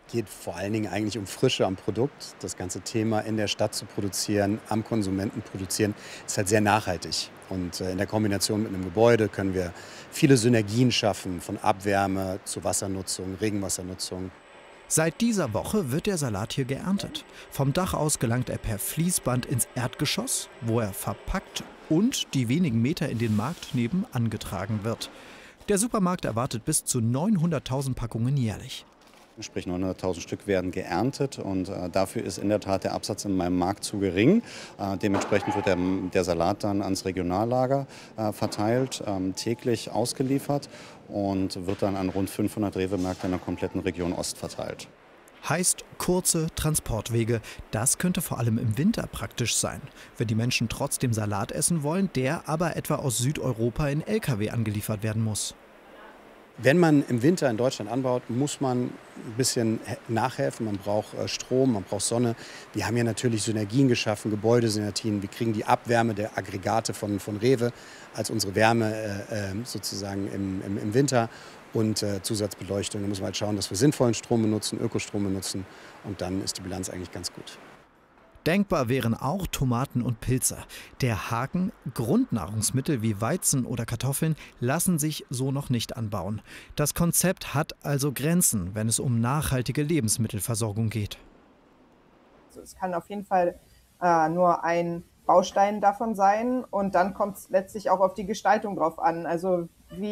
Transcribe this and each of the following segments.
Geht vor allen Dingen eigentlich um Frische am Produkt. Das ganze Thema in der Stadt zu produzieren, am Konsumenten produzieren, ist halt sehr nachhaltig. Und in der Kombination mit einem Gebäude können wir viele Synergien schaffen, von Abwärme zu Wassernutzung, Regenwassernutzung. Seit dieser Woche wird der Salat hier geerntet. Vom Dach aus gelangt er per Fließband ins Erdgeschoss, wo er verpackt und die wenigen Meter in den Markt nebenan getragen wird. Der Supermarkt erwartet bis zu 900.000 Packungen jährlich. Sprich 900.000 Stück werden geerntet und dafür ist in der Tat der Absatz in meinem Markt zu gering. Dementsprechend wird der Salat dann ans Regionallager verteilt, täglich ausgeliefert und wird dann an rund 500 Rewe-Märkte in der kompletten Region Ost verteilt. Heißt kurze Transportwege. Das könnte vor allem im Winter praktisch sein, wenn die Menschen trotzdem Salat essen wollen, der aber etwa aus Südeuropa in Lkw angeliefert werden muss. Wenn man im Winter in Deutschland anbaut, muss man ein bisschen nachhelfen. Man braucht Strom, man braucht Sonne. Wir haben hier natürlich Synergien geschaffen, Gebäudesynergien. Wir kriegen die Abwärme der Aggregate von Rewe als unsere Wärme sozusagen im Winter. Und Zusatzbeleuchtung. Da müssen wir halt schauen, dass wir sinnvollen Strom benutzen, Ökostrom benutzen. Und dann ist die Bilanz eigentlich ganz gut. Denkbar wären auch Tomaten und Pilze. Der Haken: Grundnahrungsmittel wie Weizen oder Kartoffeln lassen sich so noch nicht anbauen. Das Konzept hat also Grenzen, wenn es um nachhaltige Lebensmittelversorgung geht. Es kann auf jeden Fall nur ein Baustein davon sein. Und dann kommt es letztlich auch auf die Gestaltung drauf an. Also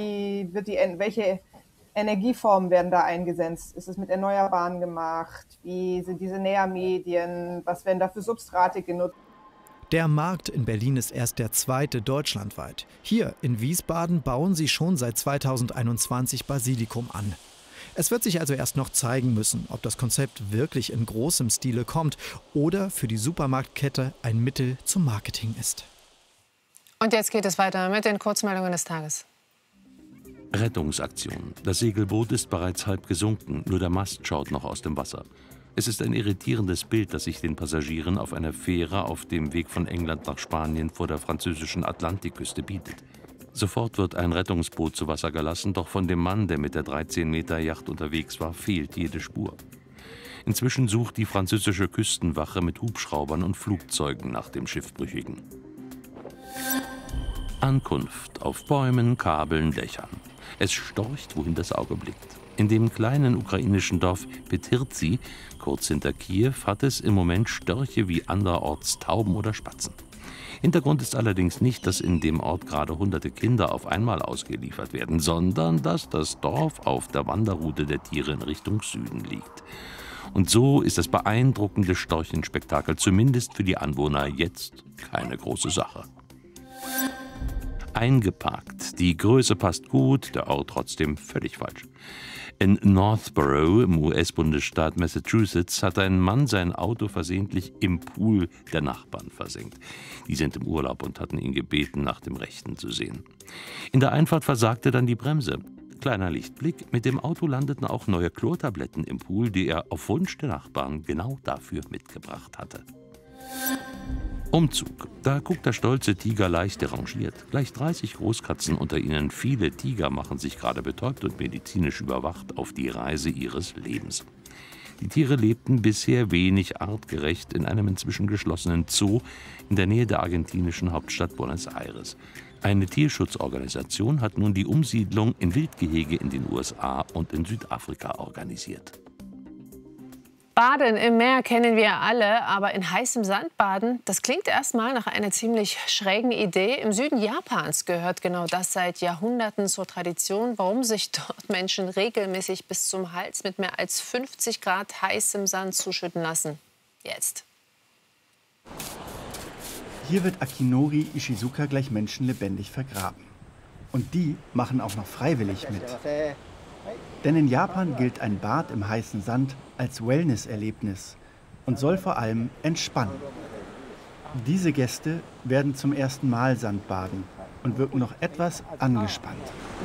welche Energieformen werden da eingesetzt? Ist es mit Erneuerbaren gemacht? Wie sind diese Nährmedien? Was werden da für Substrate genutzt? Der Markt in Berlin ist erst der zweite deutschlandweit. Hier in Wiesbaden bauen sie schon seit 2021 Basilikum an. Es wird sich also erst noch zeigen müssen, ob das Konzept wirklich in großem Stile kommt oder für die Supermarktkette ein Mittel zum Marketing ist. Und jetzt geht es weiter mit den Kurzmeldungen des Tages. Rettungsaktion. Das Segelboot ist bereits halb gesunken, nur der Mast schaut noch aus dem Wasser. Es ist ein irritierendes Bild, das sich den Passagieren auf einer Fähre auf dem Weg von England nach Spanien vor der französischen Atlantikküste bietet. Sofort wird ein Rettungsboot zu Wasser gelassen, doch von dem Mann, der mit der 13-Meter-Yacht unterwegs war, fehlt jede Spur. Inzwischen sucht die französische Küstenwache mit Hubschraubern und Flugzeugen nach dem Schiffbrüchigen. Ankunft auf Bäumen, Kabeln, Dächern. Es storcht, wohin das Auge blickt. In dem kleinen ukrainischen Dorf Petyrzi, kurz hinter Kiew, hat es im Moment Störche wie anderorts Tauben oder Spatzen. Hintergrund ist allerdings nicht, dass in dem Ort gerade hunderte Kinder auf einmal ausgeliefert werden, sondern dass das Dorf auf der Wanderroute der Tiere in Richtung Süden liegt. Und so ist das beeindruckende Storchenspektakel zumindest für die Anwohner jetzt keine große Sache. Eingeparkt. Die Größe passt gut, der Ort trotzdem völlig falsch. In Northborough im US-Bundesstaat Massachusetts hat ein Mann sein Auto versehentlich im Pool der Nachbarn versenkt. Die sind im Urlaub und hatten ihn gebeten, nach dem Rechten zu sehen. In der Einfahrt versagte dann die Bremse. Kleiner Lichtblick, mit dem Auto landeten auch neue Chlortabletten im Pool, die er auf Wunsch der Nachbarn genau dafür mitgebracht hatte. Umzug. Da guckt der stolze Tiger leicht derangiert. Gleich 30 Großkatzen, unter ihnen viele Tiger, machen sich gerade betäubt und medizinisch überwacht auf die Reise ihres Lebens. Die Tiere lebten bisher wenig artgerecht in einem inzwischen geschlossenen Zoo in der Nähe der argentinischen Hauptstadt Buenos Aires. Eine Tierschutzorganisation hat nun die Umsiedlung in Wildgehege in den USA und in Südafrika organisiert. Baden im Meer kennen wir alle, aber in heißem Sand baden, das klingt erstmal nach einer ziemlich schrägen Idee. Im Süden Japans gehört genau das seit Jahrhunderten zur Tradition. Warum sich dort Menschen regelmäßig bis zum Hals mit mehr als 50 Grad heißem Sand zuschütten lassen? Jetzt. Hier wird Akinori Ishizuka gleich menschenlebendig vergraben. Und die machen auch noch freiwillig mit. Denn in Japan gilt ein Bad im heißen Sand als Wellness-Erlebnis und soll vor allem entspannen. Diese Gäste werden zum ersten Mal Sandbaden und wirken noch etwas angespannt.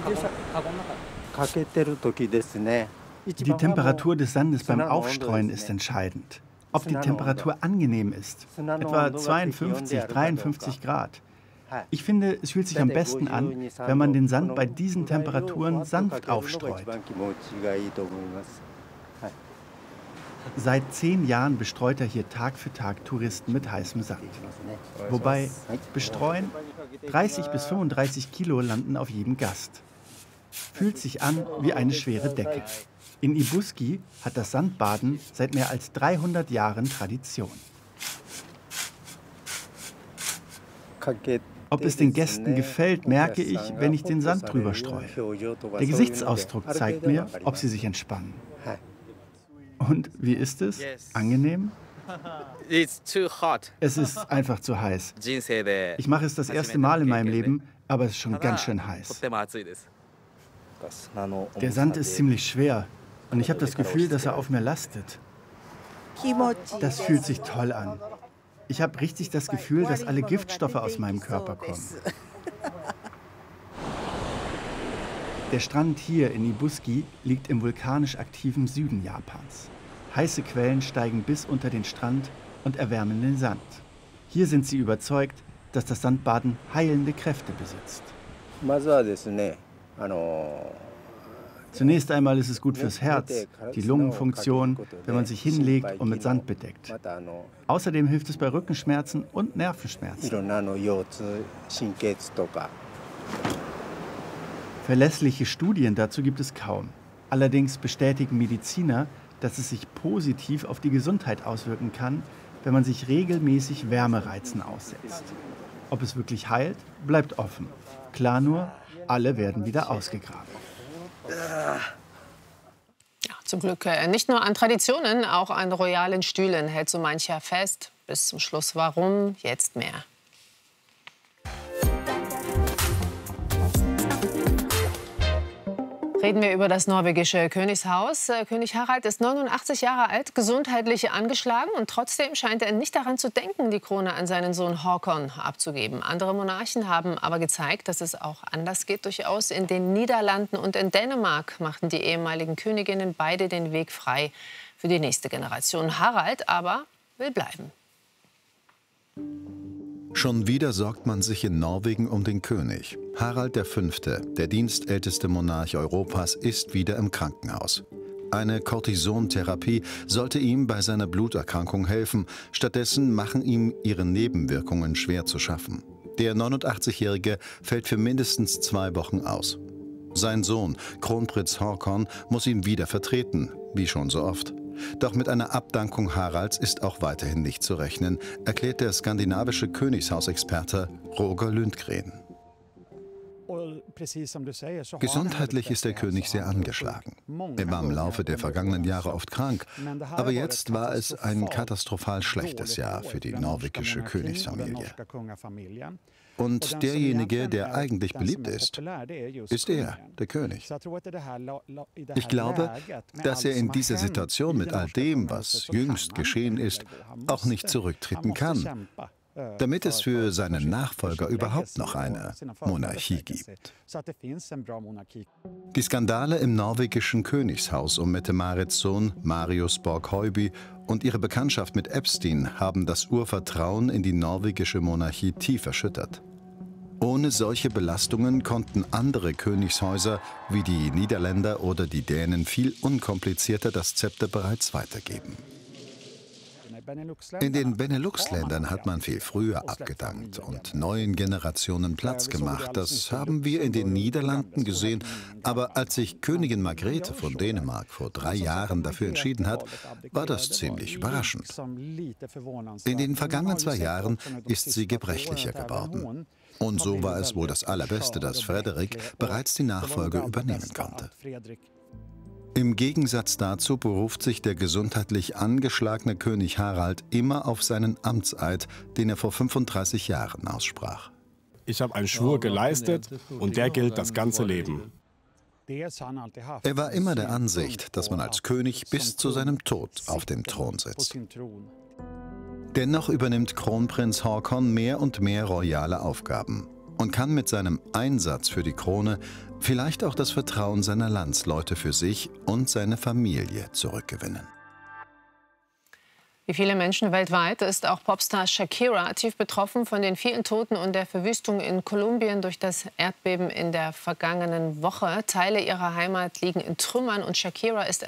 Die Temperatur des Sandes beim Aufstreuen ist entscheidend. Ob die Temperatur angenehm ist, etwa 52, 53 Grad. Ich finde, es fühlt sich am besten an, wenn man den Sand bei diesen Temperaturen sanft aufstreut. Seit 10 Jahren bestreut er hier Tag für Tag Touristen mit heißem Sand. Wobei bestreuen 30 bis 35 Kilo landen auf jedem Gast. Fühlt sich an wie eine schwere Decke. In Ibuski hat das Sandbaden seit mehr als 300 Jahren Tradition. Ob es den Gästen gefällt, merke ich, wenn ich den Sand drüber streue. Der Gesichtsausdruck zeigt mir, ob sie sich entspannen. Und wie ist es? Angenehm? Es ist einfach zu heiß. Ich mache es das erste Mal in meinem Leben, aber es ist schon ganz schön heiß. Der Sand ist ziemlich schwer und ich habe das Gefühl, dass er auf mir lastet. Das fühlt sich toll an. Ich habe richtig das Gefühl, dass alle Giftstoffe aus meinem Körper kommen. Der Strand hier in Ibuski liegt im vulkanisch aktiven Süden Japans. Heiße Quellen steigen bis unter den Strand und erwärmen den Sand. Hier sind sie überzeugt, dass das Sandbaden heilende Kräfte besitzt. Zunächst einmal ist es gut fürs Herz, die Lungenfunktion, wenn man sich hinlegt und mit Sand bedeckt. Außerdem hilft es bei Rückenschmerzen und Nervenschmerzen. Verlässliche Studien dazu gibt es kaum. Allerdings bestätigen Mediziner, dass es sich positiv auf die Gesundheit auswirken kann, wenn man sich regelmäßig Wärmereizen aussetzt. Ob es wirklich heilt, bleibt offen. Klar nur, alle werden wieder ausgegraben. Ja, zum Glück nicht nur an Traditionen, auch an royalen Stühlen hält so mancher fest. Bis zum Schluss warum, jetzt mehr. Reden wir über das norwegische Königshaus. König Harald ist 89 Jahre alt, gesundheitlich angeschlagen und trotzdem scheint er nicht daran zu denken, die Krone an seinen Sohn Håkon abzugeben. Andere Monarchen haben aber gezeigt, dass es auch anders geht durchaus. In den Niederlanden und in Dänemark machten die ehemaligen Königinnen beide den Weg frei für die nächste Generation. Harald aber will bleiben. Schon wieder sorgt man sich in Norwegen um den König. Harald V., der dienstälteste Monarch Europas, ist wieder im Krankenhaus. Eine Cortisontherapie sollte ihm bei seiner Bluterkrankung helfen. Stattdessen machen ihm ihre Nebenwirkungen schwer zu schaffen. Der 89-Jährige fällt für mindestens 2 Wochen aus. Sein Sohn, Kronprinz Håkon, muss ihn wieder vertreten, wie schon so oft. Doch mit einer Abdankung Haralds ist auch weiterhin nicht zu rechnen, erklärt der skandinavische Königshausexperte Roger Lundgren. Gesundheitlich ist der König sehr angeschlagen. Er war im Laufe der vergangenen Jahre oft krank, aber jetzt war es ein katastrophal schlechtes Jahr für die norwegische Königsfamilie. Und derjenige, der eigentlich beliebt ist er, der König. Ich glaube, dass er in dieser Situation mit all dem, was jüngst geschehen ist, auch nicht zurücktreten kann, damit es für seinen Nachfolger überhaupt noch eine Monarchie gibt. Die Skandale im norwegischen Königshaus um Mette-Marits Sohn Marius Borg-Høiby und ihre Bekanntschaft mit Epstein haben das Urvertrauen in die norwegische Monarchie tief erschüttert. Ohne solche Belastungen konnten andere Königshäuser wie die Niederländer oder die Dänen viel unkomplizierter das Zepter bereits weitergeben. In den Benelux-Ländern hat man viel früher abgedankt und neuen Generationen Platz gemacht. Das haben wir in den Niederlanden gesehen. Aber als sich Königin Margrethe von Dänemark vor 3 Jahren dafür entschieden hat, war das ziemlich überraschend. In den vergangenen 2 Jahren ist sie gebrechlicher geworden. Und so war es wohl das Allerbeste, dass Frederik bereits die Nachfolge übernehmen konnte. Im Gegensatz dazu beruft sich der gesundheitlich angeschlagene König Harald immer auf seinen Amtseid, den er vor 35 Jahren aussprach. Ich habe einen Schwur geleistet und der gilt das ganze Leben. Er war immer der Ansicht, dass man als König bis zu seinem Tod auf dem Thron sitzt. Dennoch übernimmt Kronprinz Håkon mehr und mehr royale Aufgaben und kann mit seinem Einsatz für die Krone vielleicht auch das Vertrauen seiner Landsleute für sich und seine Familie zurückgewinnen. Wie viele Menschen weltweit ist auch Popstar Shakira tief betroffen von den vielen Toten und der Verwüstung in Kolumbien durch das Erdbeben in der vergangenen Woche. Teile ihrer Heimat liegen in Trümmern und Shakira ist